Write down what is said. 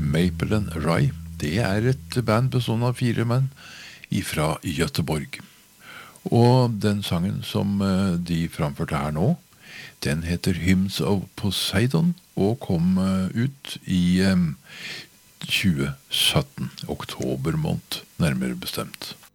Maple and Rye. Det et band bestående av 4 menn fra Göteborg. Og den sangen som de framførte her nå, den heter Hymns of Poseidon, og kom ut i 2017, oktober måned, nærmere bestemt.